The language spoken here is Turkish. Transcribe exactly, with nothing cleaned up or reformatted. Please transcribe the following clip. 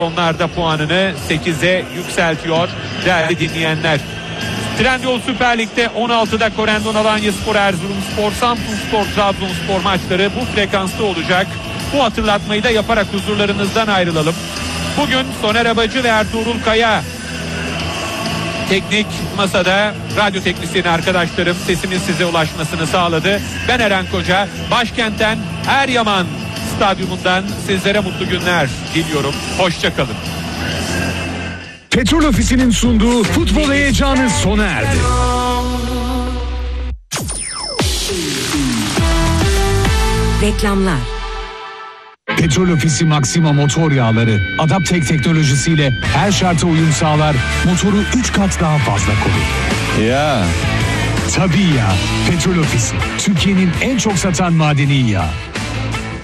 Onlar da puanını sekize yükseltiyor değerli dinleyenler. Trendyol Süper Lig'de on altıda Corendon Alanyaspor, Erzurumspor, Samsunspor, Trabzonspor maçları bu frekansta olacak. Bu hatırlatmayı da yaparak huzurlarınızdan ayrılalım. Bugün Soner Abacı ve Ertuğrul Kaya teknik masada, radyo teknisyeni arkadaşlarım sesimin size ulaşmasını sağladı. Ben Eren Koca, başkentten Eryaman Stadyumundan sizlere mutlu günler diliyorum. Hoşça kalın. Petrol Ofisi'nin sunduğu futbol heyecanı sona erdi. Reklamlar. Petrol Ofisi Maxima motor yağları Adaptek teknolojisiyle her şarta uyum sağlar, motoru üç kat daha fazla korur. Ya. Tabii ya. Petrol Ofisi, Türkiye'nin en çok satan madeni yağı.